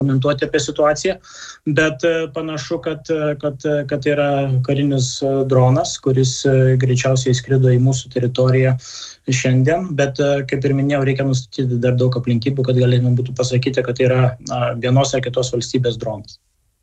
komentuoti apie situaciją, bet panašu, kad yra karinis dronas, kuris greičiausiai skrido į mūsų teritoriją šiandien, bet kaip ir minėjau, reikia nustatyti dar daug aplinkybių, kad galėtume būtų pasakyti, kad tai yra vienos ar kitos valstybės dronas.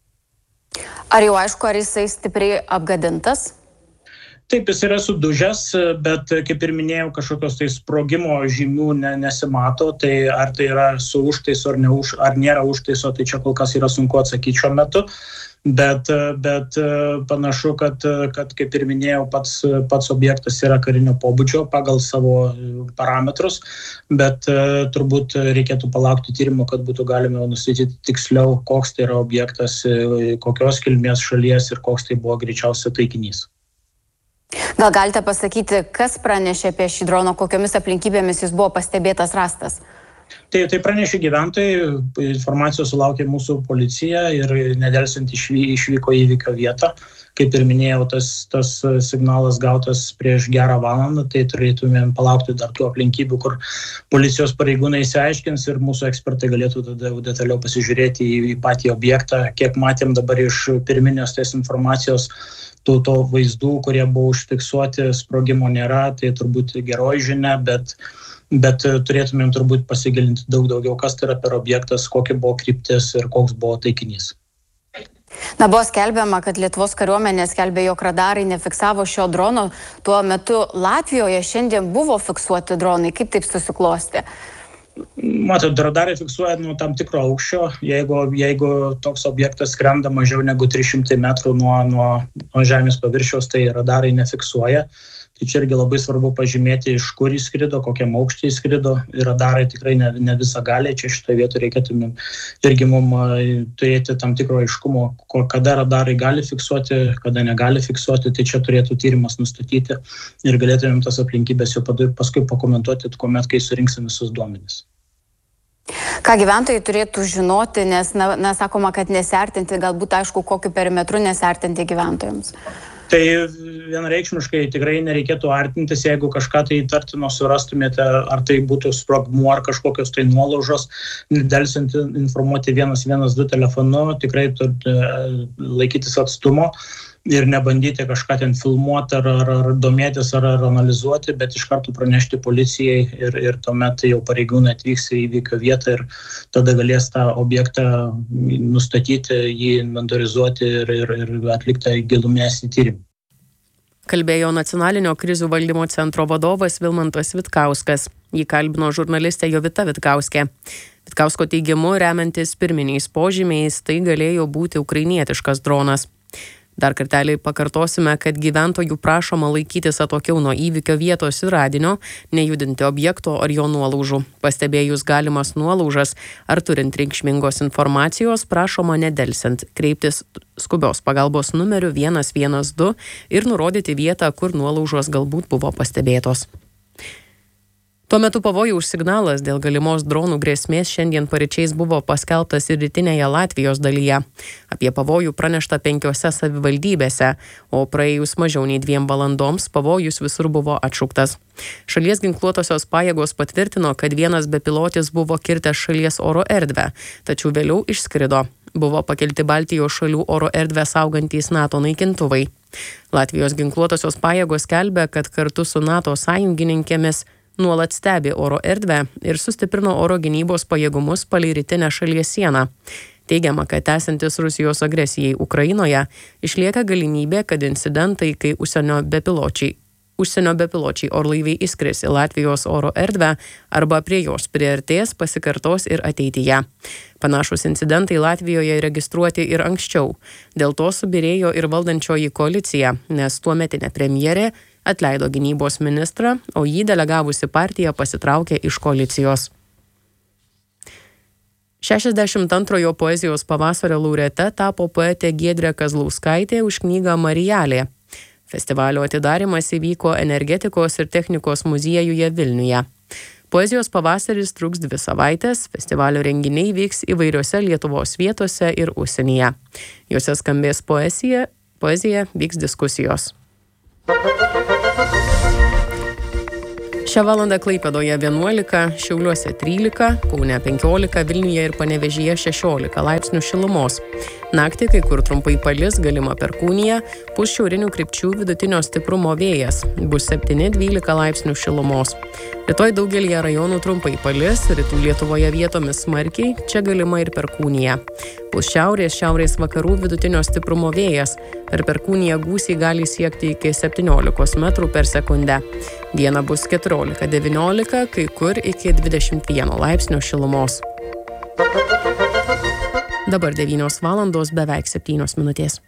Ar jau aišku, ar jisai stipriai apgadintas? Taip, jis yra sudužęs, bet kaip ir minėjau, kažkokios tai sprogimo žymių nesimato, tai ar tai yra su užtaisu ar nėra užtaiso, tai čia kol kas yra sunku atsakyti šiuo metu, bet panašu, kad kaip ir minėjau, pats objektas yra karinio pobūdžio pagal savo parametrus, bet turbūt reikėtų palaukti tyrimo, kad būtų galima nustatyti tiksliau, koks tai yra objektas, kokios kilmės šalies ir koks tai buvo greičiausia taikinys. Gal galite pasakyti, kas pranešė apie šį droną, kokiomis aplinkybėmis jis buvo pastebėtas, rastas? Tai pranešė gyventojai, informacijos sulaukė mūsų policija ir nedelsiant išvyko į įvykio vietą. Kaip ir minėjau, tas signalas gautas prieš gerą valandą, tai turėtumėm palaukti dar tų aplinkybių, kur policijos pareigūnai išsiaiškins ir mūsų ekspertai galėtų tada detaliau pasižiūrėti į patį objektą. Kiek matėm dabar iš pirminės tos informacijos, to vaizdų, kurie buvo užfiksuoti, sprogimo nėra, tai turbūt geroji žinia, bet turėtumėm turbūt pasigilinti daug daugiau, kas tai yra per objektas, kokia buvo kryptis ir koks buvo taikinys. Buvo skelbiama, kad Lietuvos kariuomenė skelbė, jog radarai nefiksavo šio drono. Tuo metu Latvijoje šiandien buvo fiksuoti dronai. Kaip taip susiklosti? Matot, radarai fiksuoja nuo tam tikro aukščio. Jeigu toks objektas skrenda mažiau negu 300 metrų nuo žemės paviršiaus, tai radarai nefiksuoja. Tai čia irgi labai svarbu pažymėti, iš kur jis skrido, kokiam aukštį jis skrido. Ir radarai tikrai ne visą gali. Čia šitoje vietoje reikėtų irgi mums turėti tam tikro aiškumo, kada radarai gali fiksuoti, kada negali fiksuoti. Tai čia turėtų tyrimas nustatyti ir galėtumėm tas aplinkybės jau paskui pakomentuoti, kuomet, kai surinksim visus duomenis. Ką gyventojai turėtų žinoti, nes sakoma, kad nesiartinti, galbūt aišku, kokiu perimetru nesiartinti gyventojams? Tai vienareikšmiškai tikrai nereikėtų artintis, jeigu kažką tai įtartino surastumėte, ar tai būtų sprogmuo ar kažkokios tai nuolaužos, nedelsiant informuoti 112 telefonu, tikrai laikytis atstumo ir nebandyti kažką ten filmuoti ar domėtis ar analizuoti, bet iš karto pranešti policijai ir tuomet jau pareigūnai atvyks į įvykio vietą ir tada galės tą objektą nustatyti, jį inventorizuoti ir atlikti gilumesnį tyrimą. Kalbėjo Nacionalinio krizių valdymo centro vadovas Vilmantas Vitkauskas. Jį kalbino žurnalistė Jovita Vitkauskė. Vitkausko teigimu, remiantis pirminiais požymiais, tai galėjo būti ukrainietiškas dronas. Dar kartelį pakartosime, kad gyventojų prašoma laikytis atokiau nuo įvykio vietos ir radinio, nejudinti objekto ar jo nuolaužų. Pastebėjus galimas nuolaužas ar turint reikšmingos informacijos, prašoma nedelsiant kreiptis skubios pagalbos numeriu 112 ir nurodyti vietą, kur nuolaužos galbūt buvo pastebėtos. Tuo metu pavojaus signalas dėl galimos dronų grėsmės šiandien paryčiais buvo paskelbtas ir rytinėje Latvijos dalyje. Apie pavojų pranešta 5 savivaldybėse, o praėjus mažiau nei 2 valandoms pavojus visur buvo atšauktas. Šalies ginkluotosios pajėgos patvirtino, kad vienas bepilotis buvo kirtęs šalies oro erdvę, tačiau vėliau išskrido. Buvo pakelti Baltijos šalių oro erdvę saugantys NATO naikintuvai. Latvijos ginkluotosios pajėgos skelbia, kad kartu su NATO sąjungininkėmis nuolat stebi oro erdvę ir sustiprino oro gynybos pajėgumus palei rytinę šalies sieną. Teigiama, kad tęsiantis Rusijos agresijai Ukrainoje išlieka galimybė, kad incidentai, kai užsienio bepiločiai orlaiviai įskris į Latvijos oro erdvę arba prie jos priartės, pasikartos ir ateityje. Panašus incidentai Latvijoje registruoti ir anksčiau. Dėl to subyrėjo ir valdančioji koalicija, nes tuometinė premjerė atleido gynybos ministrą, o jį delegavusi partija pasitraukė iš koalicijos. 62 poezijos pavasario laureate tapo poetė Giedrė Kazlauskaitė už knygą Marijalė. Festivalio atidarymas įvyko Energetikos ir technikos muziejuje Vilniuje. Poezijos pavasaris truks 2 savaites, festivalio renginiai vyks įvairiose Lietuvos vietose ir užsienyje. Juose skambės poezija, vyks diskusijos. Šią valandą Klaipėdoje 11, Šiauliuose 13, Kaune 15, Vilniuje ir Panevėžyje 16 laipsnių šilumos. Naktį kai kur trumpai palis, galima perkūnija, pūs šiaurinių krypčių vidutinio stiprumo vėjas, bus 7-12 laipsnių šilumos. Rytoj daugelyje rajonų trumpai palis, rytų Lietuvoje vietomis smarkiai, čia galima ir perkūnija. Pūs šiaurės vakarų vidutinio stiprumo vėjas, per perkūniją gūsiai gali siekti iki 17 metrų per sekundę. Diena bus 14-19, kai kur iki 21 laipsnio šilumos. Dabar 9 valandos beveik 7 minutės.